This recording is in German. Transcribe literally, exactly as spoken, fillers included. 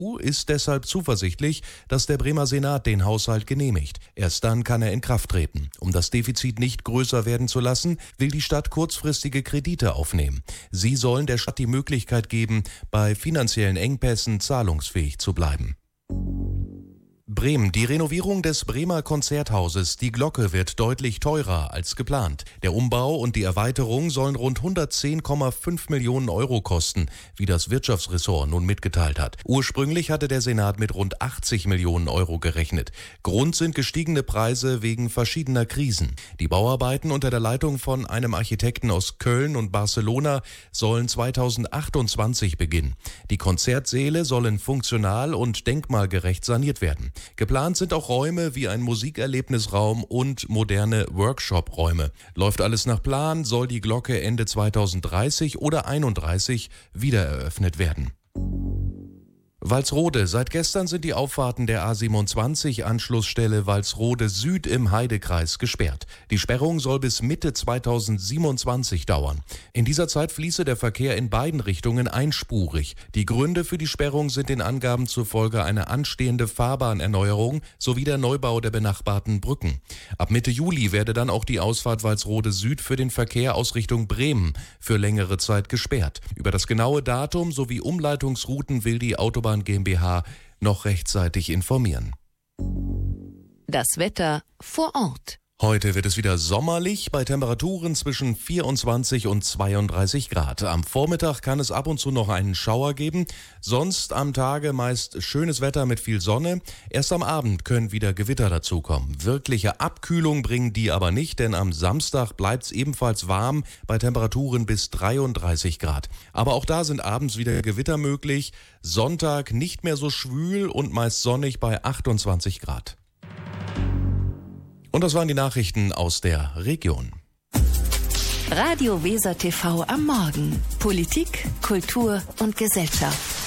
U ist deshalb zuversichtlich, dass der Bremer Senat den Haushalt genehmigt. Erst dann kann er in Kraft treten. Um das Defizit nicht größer werden zu lassen, will die Stadt kurzfristige Kredite aufnehmen. Sie sollen der Stadt die Möglichkeit geben, bei finanziellen Engpässen zahlungsfähig zu bleiben. Bremen. Die Renovierung des Bremer Konzerthauses Die Glocke wird deutlich teurer als geplant. Der Umbau und die Erweiterung sollen rund hundertzehn Komma fünf Millionen Euro kosten, wie das Wirtschaftsressort nun mitgeteilt hat. Ursprünglich hatte der Senat mit rund achtzig Millionen Euro gerechnet. Grund sind gestiegene Preise wegen verschiedener Krisen. Die Bauarbeiten unter der Leitung von einem Architekten aus Köln und Barcelona sollen zweitausendachtundzwanzig beginnen. Die Konzertsäle sollen funktional und denkmalgerecht saniert werden. Geplant sind auch Räume wie ein Musikerlebnisraum und moderne Workshop-Räume. Läuft alles nach Plan, soll die Glocke Ende zweitausenddreißig oder einunddreißig wiedereröffnet werden. Walsrode. Seit gestern sind die Auffahrten der A siebenundzwanzig Anschlussstelle Walsrode Süd im Heidekreis gesperrt. Die Sperrung soll bis Mitte zweitausendsiebenundzwanzig dauern. In dieser Zeit fließe der Verkehr in beiden Richtungen einspurig. Die Gründe für die Sperrung sind den Angaben zufolge eine anstehende Fahrbahnerneuerung sowie der Neubau der benachbarten Brücken. Ab Mitte Juli werde dann auch die Ausfahrt Walsrode Süd für den Verkehr aus Richtung Bremen für längere Zeit gesperrt. Über das genaue Datum sowie Umleitungsrouten will die Autobahn GmbH noch rechtzeitig informieren. Das Wetter vor Ort. Heute wird es wieder sommerlich bei Temperaturen zwischen vierundzwanzig und zweiunddreißig Grad. Am Vormittag kann es ab und zu noch einen Schauer geben. Sonst am Tage meist schönes Wetter mit viel Sonne. Erst am Abend können wieder Gewitter dazukommen. Wirkliche Abkühlung bringen die aber nicht, denn am Samstag bleibt es ebenfalls warm bei Temperaturen bis dreiunddreißig Grad. Aber auch da sind abends wieder Gewitter möglich. Sonntag nicht mehr so schwül und meist sonnig bei achtundzwanzig Grad. Und das waren die Nachrichten aus der Region. Radio Weser T V am Morgen. Politik, Kultur und Gesellschaft.